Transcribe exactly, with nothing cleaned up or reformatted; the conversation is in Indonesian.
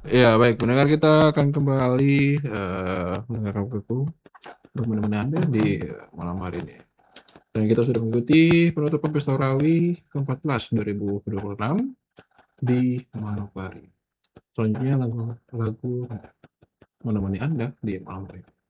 Ya, baik pendengar kita akan kembali, eee, mendengarkan buku untuk menemani Anda di malam hari ini. Dan kita sudah mengikuti penutupan Pesta Orawi keempat belas dua ribu dua puluh enam di Manokwari. Selanjutnya lagu lagu menemani Anda di malam hari.